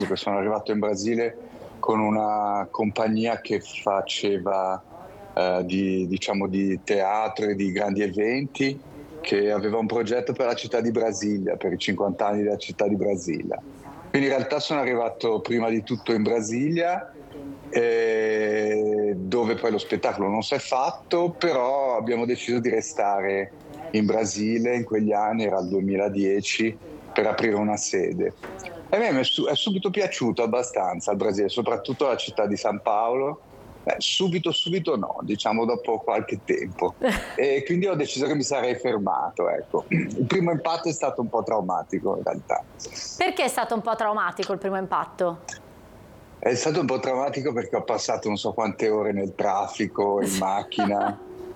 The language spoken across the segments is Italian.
Sono arrivato in Brasile con una compagnia che faceva di teatro e di grandi eventi, che aveva un progetto per la città di Brasilia, per i 50 anni della città di Brasilia. Quindi in realtà sono arrivato prima di tutto in Brasilia, dove poi lo spettacolo non si è fatto, però abbiamo deciso di restare in Brasile in quegli anni, era il 2010, per aprire una sede. E a me è subito piaciuto abbastanza il Brasile, soprattutto la città di San Paolo. Subito no, diciamo dopo qualche tempo. E quindi ho deciso che mi sarei fermato, ecco. Il primo impatto è stato un po' traumatico in realtà. Perché è stato un po' traumatico il primo impatto? È stato un po' traumatico perché ho passato non so quante ore nel traffico, in macchina.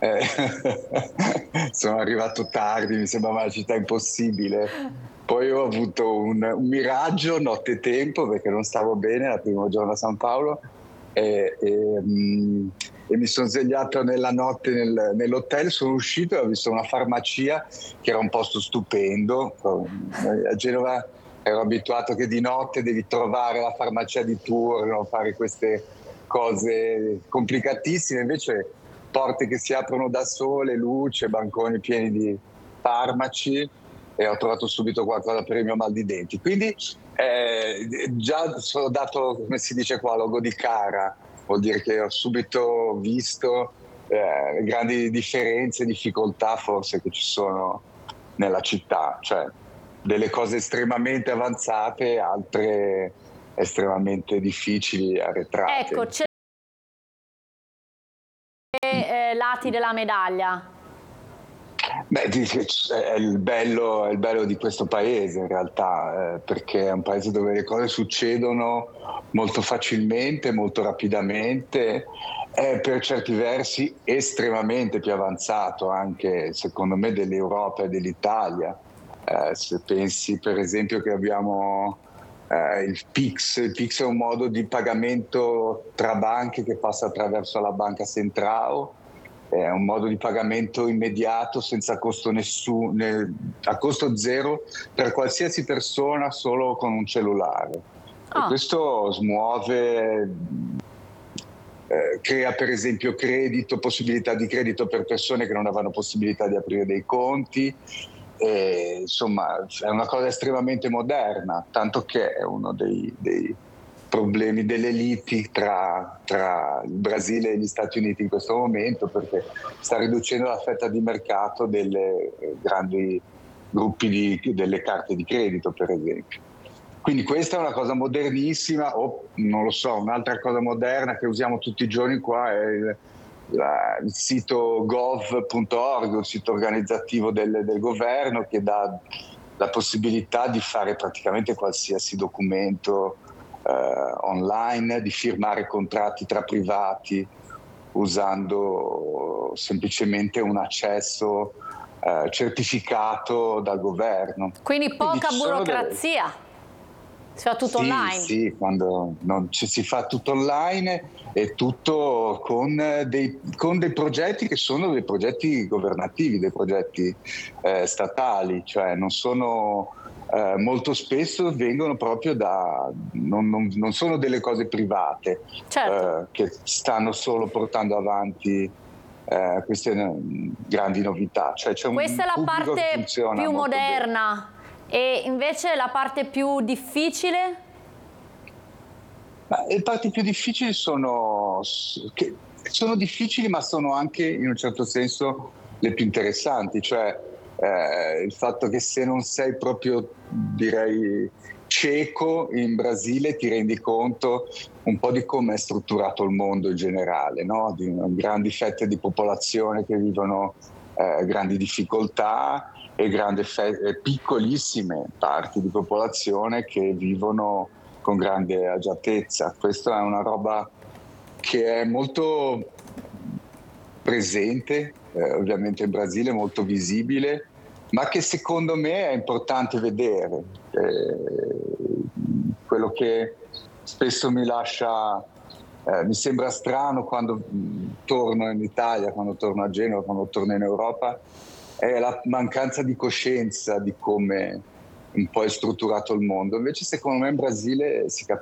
Sono arrivato tardi, mi sembrava una città impossibile. Poi ho avuto un miraggio nottetempo perché non stavo bene la prima giorno a San Paolo e mi sono svegliato nella notte nell'hotel, sono uscito e ho visto una farmacia che era un posto stupendo. A Genova ero abituato che di notte devi trovare la farmacia di turno, fare queste cose complicatissime, invece porte che si aprono da sole, luce, banconi pieni di farmaci, e ho trovato subito qualcosa per il mio mal di denti. Quindi già sono dato, come si dice qua, logo di cara, vuol dire che ho subito visto grandi differenze, difficoltà forse che ci sono nella città, cioè delle cose estremamente avanzate, altre estremamente difficili, arretrate. Ecco, c'è lati della medaglia. Beh, è il bello di questo paese in realtà, perché è un paese dove le cose succedono molto facilmente, molto rapidamente, è per certi versi estremamente più avanzato anche secondo me dell'Europa e dell'Italia. Se pensi per esempio che abbiamo il PIX è un modo di pagamento tra banche che passa attraverso la banca centrale. È un modo di pagamento immediato, senza costo a costo zero per qualsiasi persona, solo con un cellulare. E questo smuove, crea per esempio possibilità di credito per persone che non avevano possibilità di aprire dei conti. Insomma, è una cosa estremamente moderna, tanto che è uno dei problemi delle liti tra il Brasile e gli Stati Uniti in questo momento, perché sta riducendo la fetta di mercato delle grandi gruppi delle carte di credito, per esempio. Quindi questa è una cosa modernissima, o non lo so, un'altra cosa moderna che usiamo tutti i giorni qua è il sito gov.org, il sito organizzativo del governo, che dà la possibilità di fare praticamente qualsiasi documento online, di firmare contratti tra privati usando semplicemente un accesso certificato dal governo. Quindi poca burocrazia, si fa tutto online. Sì, quando si fa tutto online e tutto con dei progetti che sono dei progetti governativi, dei progetti statali, cioè non sono molto spesso vengono proprio non sono delle cose private, certo, che stanno solo portando avanti queste grandi novità. Cioè questa è la parte più moderna. E invece la parte più difficile? Le parti più difficili sono difficili, ma sono anche in un certo senso le più interessanti, cioè il fatto che se non sei proprio, direi, cieco in Brasile ti rendi conto un po' di come è strutturato il mondo in generale, no? Di grandi fette di popolazione che vivono grandi difficoltà e piccolissime parti di popolazione che vivono con grande agiatezza. Questa è una roba che è molto presente, ovviamente in Brasile, molto visibile, ma che secondo me è importante vedere. Quello che spesso mi sembra strano quando torno in Italia, quando torno a Genova, quando torno in Europa, è la mancanza di coscienza di come un po' è strutturato il mondo. Invece secondo me in Brasile si capisce